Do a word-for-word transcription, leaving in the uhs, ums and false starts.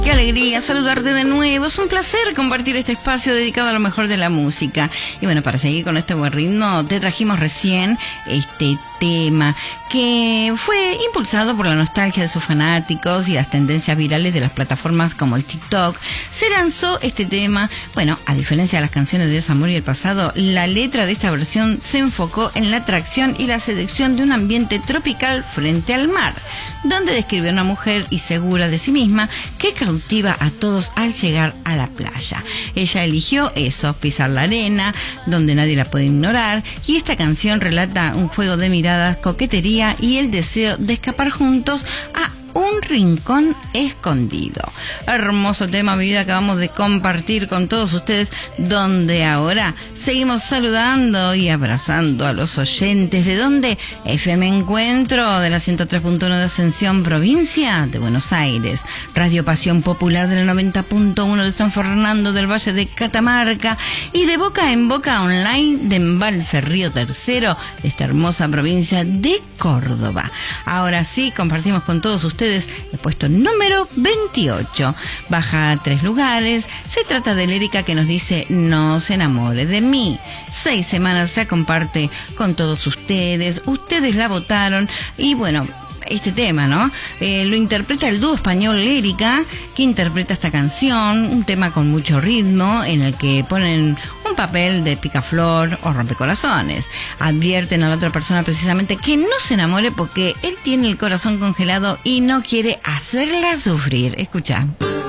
Qué alegría saludarte de nuevo. Es un placer compartir este espacio dedicado a lo mejor de la música. Y bueno, para seguir con este buen ritmo, te trajimos recién este tema que fue impulsado por la nostalgia de sus fanáticos y las tendencias virales de las plataformas como el TikTok. Se lanzó este tema, bueno, a diferencia de las canciones de Desamor y el Pasado, la letra de esta versión se enfocó en la atracción y la seducción de un ambiente tropical frente al mar, donde describe a una mujer insegura de sí misma que cautiva a todos al llegar a la playa. Ella eligió eso, pisar la arena, donde nadie la puede ignorar, y esta canción relata un juego de miradas, coquetería y el deseo de escapar juntos a un rincón escondido. Hermoso tema, mi vida, acabamos de compartir con todos ustedes, donde ahora seguimos saludando y abrazando a los oyentes de donde F M Encuentro de la ciento tres punto uno de Ascensión, provincia de Buenos Aires, Radio Pasión Popular de la noventa punto uno de San Fernando del Valle de Catamarca y de Boca en Boca Online de Embalse Río Tercero de esta hermosa provincia de Córdoba. Ahora sí, compartimos con todos ustedes el puesto número veintiocho. Baja tres lugares. Se trata de Lérica, que nos dice No se enamore de mí. Seis semanas ya comparte con todos ustedes. Ustedes la votaron y bueno, este tema, ¿no? Eh, lo interpreta el dúo español Lérica, que interpreta esta canción, un tema con mucho ritmo, en el que ponen un papel de picaflor o rompecorazones. Advierten a la otra persona precisamente que no se enamore porque él tiene el corazón congelado y no quiere hacerla sufrir. Escucha.